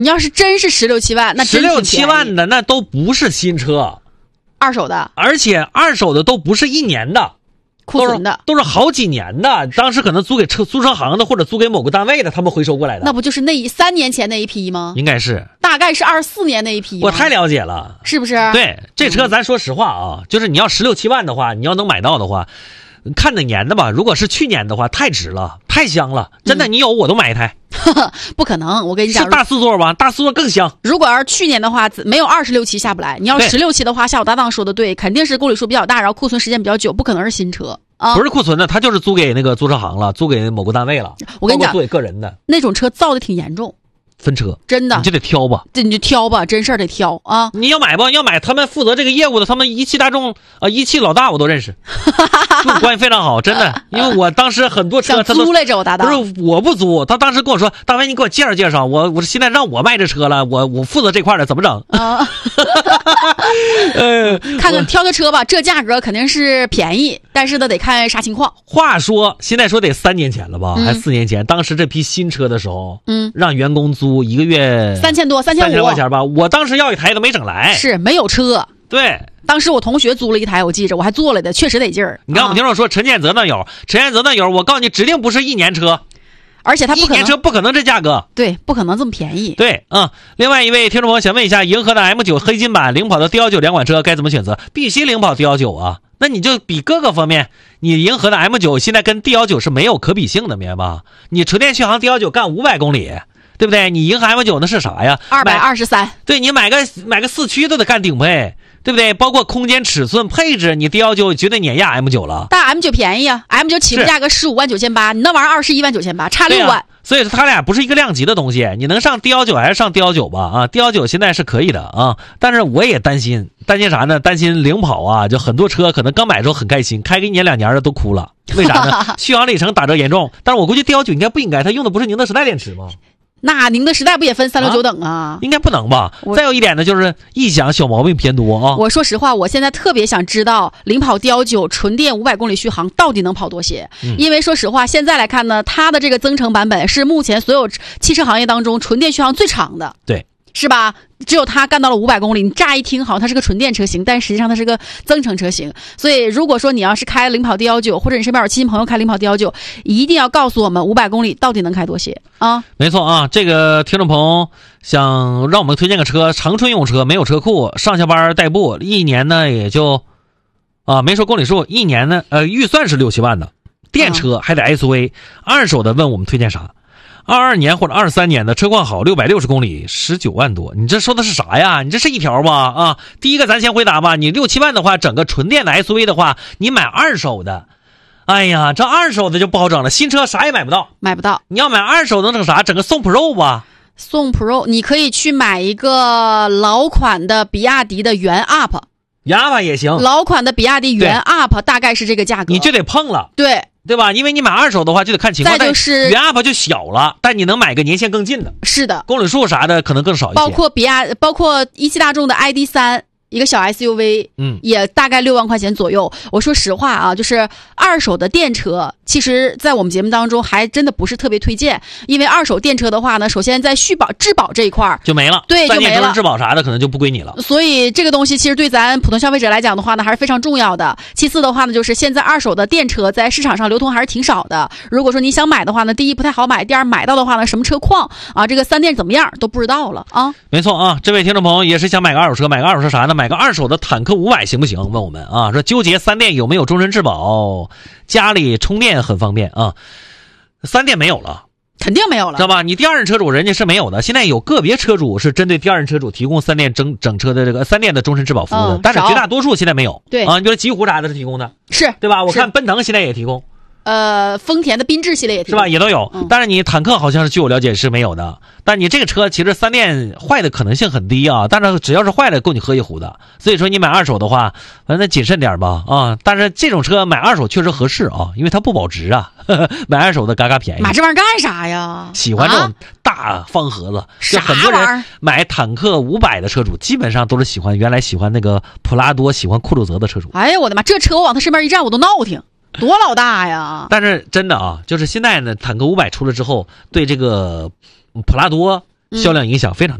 你要是真是16、17万，那真 16、17万的那都不是新车， 二手的， 而且二手的都不是1年的。 库存的都是好几年的，当时可能租给租车行的或者租给某个单位的，他们回收过来的。 那不就是那3年前那一批吗？ 应该是， 大概是24年那一批。 我太了解了， 是不是？ 对，这车咱说实话啊，就是你要16、17万的话，你要能买到的话，看哪年的吧。如果是去年的话，太值了，太香了，真的，你有我都买一台。 不可能，我跟你讲， 是大4座吧？大4座更香。 如果要是去年的话，没有26期下不来。你要16期的话，像我搭档说的对，肯定是公里数比较大，然后库存时间比较久，不可能是新车啊。 不是库存的，他就是租给那个租车行了，租给某个单位了。 我跟你讲， 租给个人的那种车造的挺严重。 分车真的， 你就得挑吧， 这你就挑吧，真事儿得挑啊！ 你要买吧，要买他们负责这个业务的，他们一汽大众一汽老大我都认识，关系非常好，真的。因为我当时很多车想租来着，我搭档不是我不租，他当时跟我说，大伟你给我介绍介绍，我现在让我卖这车了，我负责这块的，怎么整？ 啊，看看挑个车吧，这价格肯定是便宜，但是呢得看啥情况。 话说现在说得3年前了吧，还4年前，当时这批新车的时候，让员工租1个月 3000多，3500 块钱吧。我当时要一台都没整来， 是没有车。 对， 当时我同学租了一台，我记着我还坐了的，确实得劲儿。 你看我们听众说陈建泽那有，我告诉你，指定不是1年车， 而且他不可能 1年车不可能这价格， 对，不可能这么便宜。 对，另外一位听众朋友想问一下，银河的 M9 黑金版、领跑的 D19 两款车该怎么选择？必须领跑 D19 啊。那你就比各个方面，你银河的 M9 现在跟 D19 是没有可比性的，明白吗？你纯电续航 D19 干500公里，对不对？你银河 M9 那是啥呀 ？223。 对，你买个4驱都得干顶配，对不对？包括空间、尺寸、配置，你 D19 绝对碾压 M9 了。 但 M9 便宜啊 ，M9 起步价格159800，你那玩意儿219800，差6万。 所以他俩不是一个量级的东西，你能上 D19 还是上 D19 吧？D19 现在是可以的啊，但是我也担心啥呢？担心领跑啊，就很多车可能刚买之后很开心，开个1年2年的都哭了，为啥呢？续航里程打折严重。但是我估计 D19 应该不应该，它用的不是宁德时代电池吗？ 那宁德时代不也分369等啊？ 应该不能吧。再有一点呢，就是异响小毛病偏多啊。 我说实话，我现在特别想知道领跑 D19 纯电500公里续航到底能跑多些？因为说实话，现在来看呢，它的这个增程版本是目前所有汽车行业当中纯电续航最长的。 对。 是吧？只有它干到了500公里。你乍一听好像它是个纯电车型，但实际上它是个增程车型。所以如果说你要是开领跑 D19，或者你身边有亲戚朋友开领跑 D19，一定要告诉我们500公里到底能开多些啊？ 没错啊，这个听众朋友想让我们推荐个车，长春用车，没有车库，上下班代步，1年呢也就没说公里数，1年呢预算是6、7万的电车，还得 SUV，二手的问我们推荐啥？22年或者23年的车况好，660公里，19万多。你这说的是啥呀？你这是一条吗？第一个咱先回答吧。你6、7万的话，整个纯电的 SUV 的话，你买二手的，哎呀，这二手的就不好整了。新车啥也买不到。你要买二手的整啥？整个宋 Pro 吧。 宋 Pro， 你可以去买一个老款的比亚迪的原 UP， 原 UP 也行。 老款的比亚迪原 UP 大概是这个价格， 你就得碰了。对吧？因为你买二手的话就得看情况， 再就是原 UP 就小了，但你能买个年限更近的， 是的， 公里数啥的可能更少一些。 包括一汽大众的 ID.3，一个小 SUV， 也大概6万块钱左右。我说实话啊，就是二手的电车，其实在我们节目当中还真的不是特别推荐，因为二手电车的话呢，首先在质保这一块就没了， 对，就没了， 质保啥的可能就不归你了。 所以这个东西其实对咱普通消费者来讲的话呢，还是非常重要的。其次的话呢，就是现在二手的电车在市场上流通还是挺少的。如果说你想买的话呢，第一不太好买，第二买到的话呢，什么车况啊，这个3电怎么样都不知道了啊。 没错啊，这位听众朋友也是想买个二手车，买个二手车啥呢？买个二手的坦克500行不行？问我们啊，说纠结3电有没有终身质保，家里充电很方便啊。3电没有了， 肯定没有了， 知道吧？你第二任车主人家是没有的，现在有个别车主是针对第二任车主提供3电整车的这个3电的终身质保服务的，但是绝大多数现在没有。 对啊，你比如极狐啥的是提供的， 是对吧？我看奔腾现在也提供。 丰田的缤智系列也是吧，也都有。但是你坦克好像是据我了解是没有的。但你这个车其实3电坏的可能性很低啊，但是只要是坏了够你喝一壶的。所以说你买二手的话，反正谨慎点吧啊。但是这种车买二手确实合适啊，因为它不保值啊。买二手的嘎嘎便宜。 买这玩意儿干啥呀？ 喜欢这种大方盒子， 啥很多人买坦克500的车主基本上都是原来喜欢那个普拉多、喜欢酷路泽的车主。 哎呀我的妈，这车我往他身边一站我都闹挺。多老大呀！ 但是真的啊，就是现在呢，坦克500出了之后，对这个普拉多销量影响非常大。